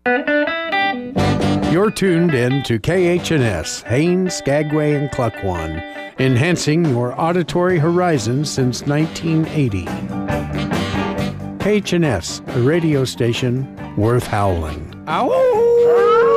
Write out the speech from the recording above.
You're tuned in to KHNS, Haines, Skagway, and Cluckwan, enhancing your auditory horizons since 1980. KHNS, a radio station worth howling. Ow!